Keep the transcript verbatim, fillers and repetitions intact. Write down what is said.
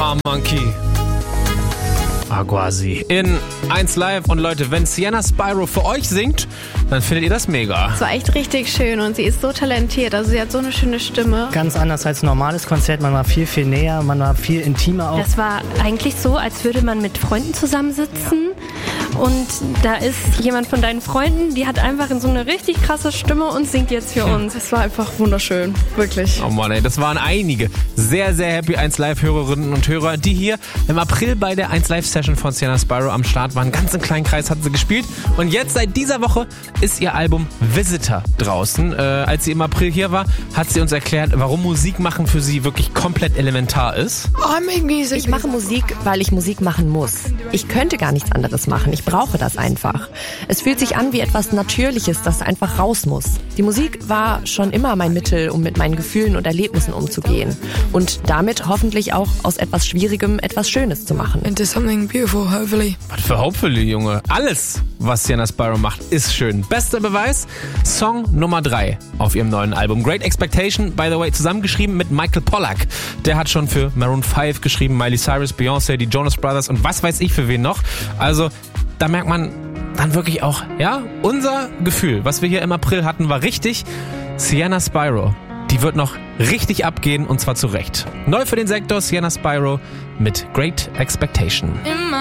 War Monkey. Aguasi in eins Live. Und Leute, wenn Sienna Spyro für euch singt, dann findet ihr das mega. Es war echt richtig schön und sie ist so talentiert. Also sie hat so eine schöne Stimme. Ganz anders als ein normales Konzert. Man war viel, viel näher, man war viel intimer auch. Das war eigentlich so, als würde man mit Freunden zusammensitzen. Und da ist jemand von deinen Freunden, die hat einfach so eine richtig krasse Stimme und singt jetzt für uns. Es war einfach wunderschön, wirklich. Oh Mann, ey, das waren einige sehr, sehr happy eins Live-Hörerinnen und Hörer, die hier im April bei der eins Live-Session von Sienna Spyro am Start waren. Ganz im kleinen Kreis hat sie gespielt. Und jetzt, seit dieser Woche, ist ihr Album Visitor draußen. Äh, als sie im April hier war, hat sie uns erklärt, warum Musik machen für sie wirklich komplett elementar ist. Ich mache Musik, weil ich Musik machen muss. Ich könnte gar nichts anderes machen. Ich brauche das einfach. Es fühlt sich an wie etwas Natürliches, das einfach raus muss. Die Musik war schon immer mein Mittel, um mit meinen Gefühlen und Erlebnissen umzugehen. Und damit hoffentlich auch aus etwas Schwierigem etwas Schönes zu machen. Into something beautiful, hopefully. Was für hopefully, Junge. Alles, was Sienna Spyro macht, ist schön. Bester Beweis, Song Nummer drei auf ihrem neuen Album. Great Expectation, by the way, zusammengeschrieben mit Michael Pollack. Der hat schon für Maroon fünf geschrieben, Miley Cyrus, Beyoncé, die Jonas Brothers und was weiß ich für wen noch. Also, da merkt man dann wirklich auch, ja, unser Gefühl, was wir hier im April hatten, war richtig. Sienna Spyro, die wird noch richtig abgehen und zwar zu Recht. Neu für den Sektor, Sienna Spyro mit Great Expectation.